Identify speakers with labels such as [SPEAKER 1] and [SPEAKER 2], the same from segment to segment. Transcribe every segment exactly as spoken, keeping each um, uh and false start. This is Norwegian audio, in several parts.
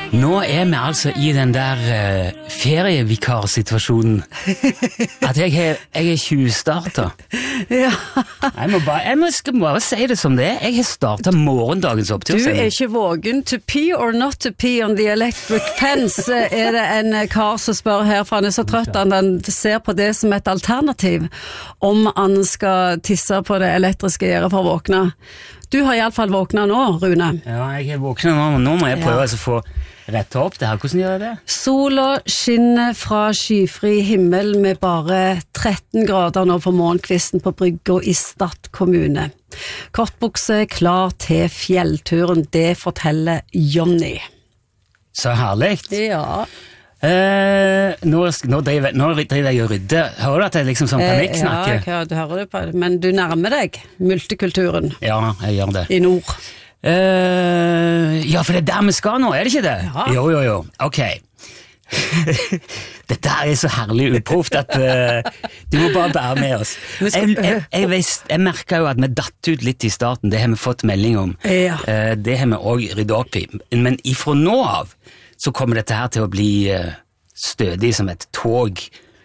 [SPEAKER 1] Nå er vi altså i den der uh, ferievikarsituasjonen at jeg, er, jeg er tjuvstarter.
[SPEAKER 2] Ja.
[SPEAKER 1] Jeg må bare, jeg må, skal bare si det som det er. Jeg har startet morgendagens opptur.
[SPEAKER 2] Du er ikke vågen. To pee or not to pee on the electric fence, er det en kar som spør her, for han er så trøtt at han ser på det som et alternativ om han skal tisse på det elektriske gjerdet for å våkne. Du har i alle fall våknet nå, Rune.
[SPEAKER 1] Ja, jeg har våknet nå, men nå må jeg prøve ja. å få rette opp det her. Hvordan gjør jeg det?
[SPEAKER 2] Sola skinner fra skyfri himmel med bare tretten grader nå på morgenkvisten på Brygga i Stad kommune. Kortbukse klar til fjellturen, det forteller Jonny.
[SPEAKER 1] Så herlig.
[SPEAKER 2] Ja.
[SPEAKER 1] Uh, nå, nå, driver, nå driver jeg og rydder. Hører du at det er liksom sånn panikksnakke?
[SPEAKER 2] Eh, ja, du hører det på det, men du nærmer deg multikulturen.
[SPEAKER 1] Ja, jeg gjør det.
[SPEAKER 2] I nord.
[SPEAKER 1] Uh, ja, for det er der vi skal nå, er det ikke det?
[SPEAKER 2] Ja.
[SPEAKER 1] Jo, jo, jo, ok. Dette er så herlig uproft at uh, du må bare bære med oss. Jeg, jeg, jeg, vet, jeg merker jo at vi datt ut litt i starten, det har vi fått melding om.
[SPEAKER 2] Ja.
[SPEAKER 1] Uh, det har vi også ryddet opp i. Men ifra nå av så kommer dette her til å bli uh, stødig som et tog,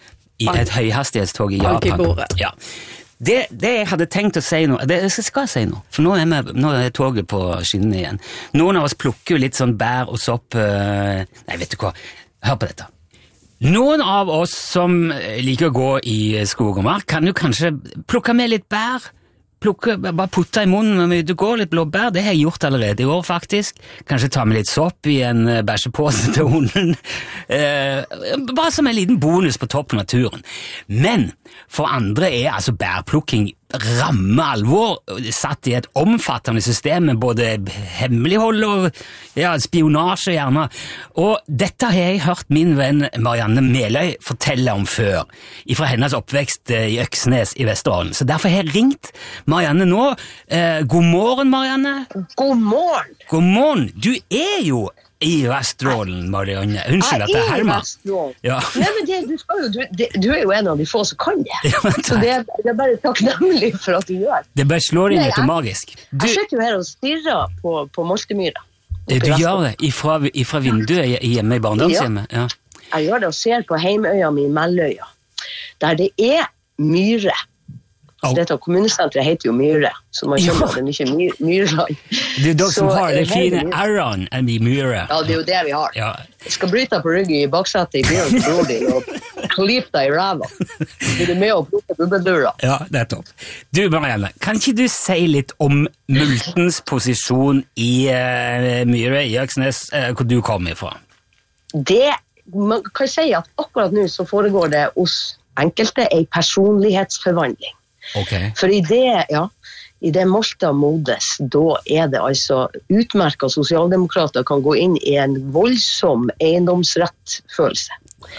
[SPEAKER 1] i et høyhastighetstog i Japan. Ja. Det, det jeg hadde tenkt å si nå, det jeg skal si nå, for nå er, vi, nå er toget på skinnene igjen. Noen av oss plukker jo litt sånn bær og sopp, uh, nei, vet du hva, hør på dette. Noen av oss som liker å gå i skog og mark kan jo kanskje plukke med litt bær, plukke, bare putte i munnen med det går litt blåbær, det har jeg gjort allerede i år faktisk. Kanskje ta med litt sopp i en bæsjepåse til hunden. Eh, bare som en liten bonus på toppen av turen. Men for andre er altså bærplukking ramme alvor, satt i et omfattende system med både hemmelighold og ja, spionasje gjerne. Og dette har jeg hørt min venn Marianne Meløy fortelle om før, fra hennes oppvekst i Øksnes i Vesterålen. Så derfor har jeg ringt Marianne nå. Eh, god morgen, Marianne.
[SPEAKER 3] God morgen.
[SPEAKER 1] God morgen. Du er jo i Vesterålen, Marianne. Unnskyld at jeg hermer.
[SPEAKER 3] Ja. Nei, men det, du, skal jo, du, det, du er jo en av de få som kan det. Ja, så det, det er bare takknemlig for at du gjør.
[SPEAKER 1] Det bare slår inn automagisk.
[SPEAKER 3] Du, jeg sitter jo her og stirrer på, på Moltemyra.
[SPEAKER 1] Du gjør det ifra, ifra vinduet hjemme i barndomshjemmet? Ja.
[SPEAKER 3] Ja. Jeg gjør det og ser på heimøya mi Melløya, der det er myre. Så dette kommunesenteret heter jo Myre, så man skjønner at det er mye myr, myrland.
[SPEAKER 1] Det er dere som har det fine æren enn de myre.
[SPEAKER 3] Ja, det er jo det vi har.
[SPEAKER 1] Ja.
[SPEAKER 3] Jeg skal bryte på ryggen i baksetet i bilen til bror din og klippe deg i ræva. Du er med å plukke bubbeldura.
[SPEAKER 1] Ja, det er topp. Du, Marianne, kan ikke du si litt om multens posisjon i uh, Myre, i Øksnes, uh, hvor du kommer ifra?
[SPEAKER 3] Det, man kan si at akkurat nå så foregår det hos enkelte en personlighetsforvandling.
[SPEAKER 1] Okay.
[SPEAKER 3] For i det, ja, i det Molta modes, da er det altså utmerket sosialdemokrater kan gå inn i en voldsom eiendomsrettfølelse.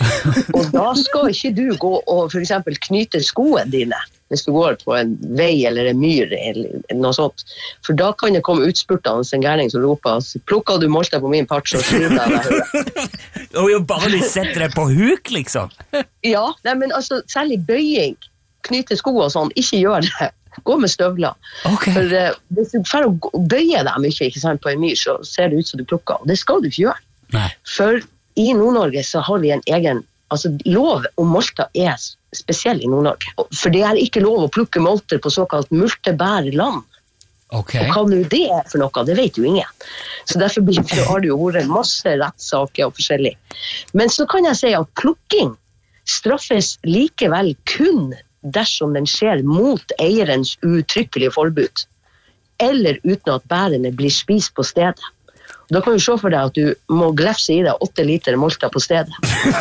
[SPEAKER 3] Og da skal ikke du gå og for eksempel knyte skoene dine, hvis du går på en vei eller en myr eller noe sånt. For da kan det komme utspurtende en gærning som roper, plukker du Molta på min part, så skyr deg deg.
[SPEAKER 1] Og jo bare du setter deg på huk, liksom.
[SPEAKER 3] Ja, nei, men altså, særlig bøying, knyte sko og sånn, ikke gjør det. Gå med støvler.
[SPEAKER 1] Okay.
[SPEAKER 3] For uh, hvis du får å bøye deg mye, ikke sant, på en myr, så ser det ut som du plukker. Og det skal du ikke gjøre.
[SPEAKER 1] Nei.
[SPEAKER 3] For i Nord-Norge så har vi en egen, altså lov om molter er spesiell i Nord-Norge. For det er ikke lov å plukke molter på såkalt multebærland.
[SPEAKER 1] Okay.
[SPEAKER 3] Og hva nå det er for noe, det vet jo ingen. Så derfor har det jo vært masse rettssaker og forskjellig. Men så kan jeg si at plukking straffes likevel kun dersom den skjer mot eierens uttrykkelige forbud, eller uten at bærene blir spist på stedet. Da kan du se for deg at du må glefse i deg åtte liter molta på stedet.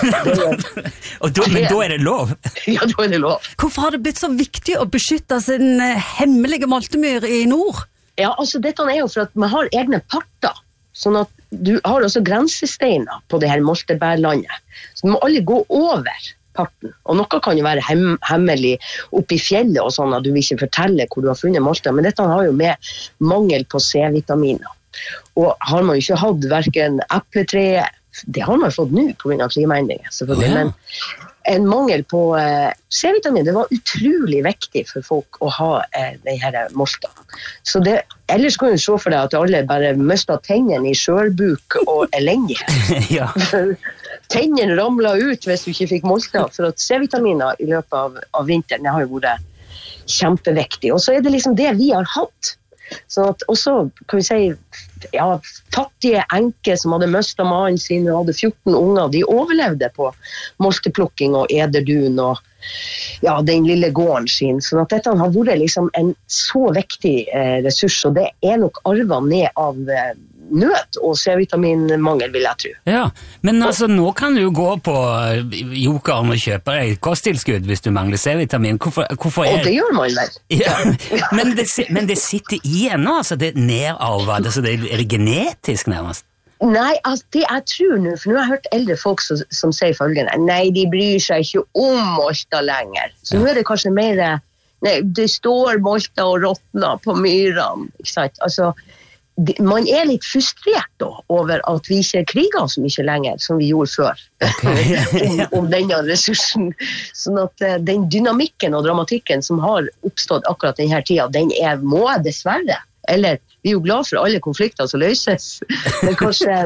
[SPEAKER 3] Er,
[SPEAKER 1] Og da, men da er det lov?
[SPEAKER 3] Ja, da er det lov.
[SPEAKER 2] Hvorfor har det blitt så viktig å beskytte sin hemmelige moltemyr i nord?
[SPEAKER 3] Ja, altså dette er jo for at man har egne parter, sånn at du har også grensesteiner på det her moltebærlandet. Så du må alle gå over parten. Og noe kan jo være hem, hemmelig oppe i fjellet og sånn, at du vil ikke fortelle hvor du har funnet molta, men dette har jo med mangel på C-vitaminer. Og har man jo ikke hatt hverken epletre, det har man fått nå på grunn av klimaendringer, selvfølgelig, oh, ja. Men en mangel på eh, C-vitamin. Det var utrolig viktig for folk å ha eh, den her molta. Så det, ellers kan du se for deg at alle bare mistet tennene i skjølbuk og elendighet.
[SPEAKER 1] Ja.
[SPEAKER 3] Tennene ramlet ut hvis du ikke fikk molta, for at C-vitaminer i løpet av, av vinteren, det har jo vært kjempeviktig. Og så er det liksom det vi har hatt. Så at også, kan vi si, ja, fattige enker som hadde mistet mannen sin og hadde fjorten unger, de overlevde på molteplukking og ederdun og ja, den lille gården sin. Så at dette har vært liksom en så viktig eh, ressurs, og det er nok arvet ned av eh, nød og C-vitaminmangel, vil jeg tro.
[SPEAKER 1] Ja, men altså nå kan du jo gå på Jokeren og kjøpe deg kosttilskudd hvis du mangler C-vitamin. Hvorfor, hvorfor er...
[SPEAKER 3] Og det gjør man vel.
[SPEAKER 1] Ja, men, det, men det sitter igjen nå, altså det er nedarvet, altså det er genetisk nærmest.
[SPEAKER 3] Nei, altså det jeg tror nå, for nå har jeg hørt eldre folk som, som sier følgende, nei, de bryr seg ikke om molta lenger. Så nå er det kanskje mer, nei, det står molta og råtner på myrene, ikke sant? Altså, det, man er litt frustrert da, over at vi ikke kriger så mye lenger som vi gjorde før, okay. om, om denne ressursen. Sånn at uh, den dynamikken og dramatikken som har oppstått akkurat denne tiden, den er må dessverre, eller vi er jo glad for alle konflikter som løses, men kanskje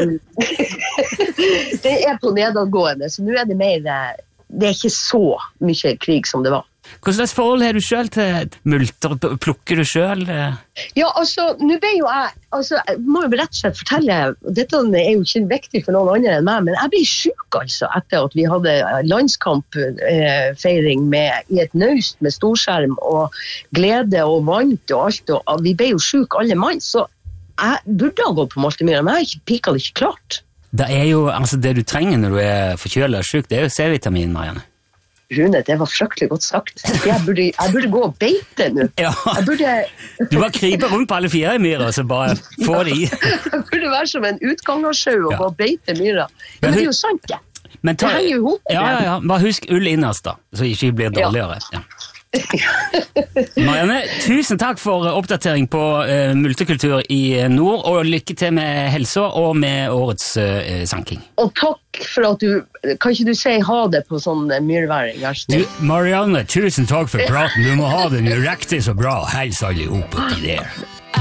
[SPEAKER 3] det er på nedadgående, så nå er det mer, det er ikke så mye krig som det var.
[SPEAKER 1] Hva slags forhold har du selv til multer? Plukker du selv?
[SPEAKER 3] Ja, altså, nå ble jo jeg, altså, jeg må jo rett og slett fortelle, dette er jo ikke viktig for noen andre enn meg, men jeg ble syk altså, etter at vi hadde landskampfeiring med, i et naust med storskjerm og glede og vant og alt, og vi ble jo syk alle mann, så jeg burde ha gått på Moltemyra, men jeg har ikke piket det ikke klart.
[SPEAKER 1] Det er jo, altså det du trenger når du er forkjølet og syk, det er jo C-vitamin, Marianne.
[SPEAKER 3] Rune, det var fryktelig godt sagt. Jeg burde, jeg burde gå og beite nå.
[SPEAKER 1] Ja.
[SPEAKER 3] Jeg burde...
[SPEAKER 1] Du bare kryper rundt på alle fire i myra, så bare få det i.
[SPEAKER 3] Jeg burde være som en utgangersjau og ja. Gå og beite myra. Ja, men det er jo sant, det.
[SPEAKER 1] Men ta...
[SPEAKER 3] Det henger jo ihop.
[SPEAKER 1] Ja, ja, ja. Bare husk ull innerst da, så ikke blir dårligere. Ja. Marianne, tusen takk for oppdatering på uh, multikultur i nord, og lykke til med helsa og med årets uh, sanking. Og
[SPEAKER 3] takk for at du, kan ikke du si ha det på sånn myrværing?
[SPEAKER 1] Du, Marianne, tusen takk for praten, du må ha den jo riktig så bra, hels alle ihop oppi der.